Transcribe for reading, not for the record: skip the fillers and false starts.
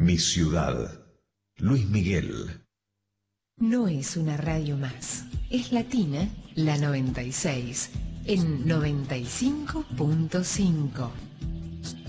Mi ciudad. Luis Miguel. No es una radio más. Es Latina, la 96, en 95.5.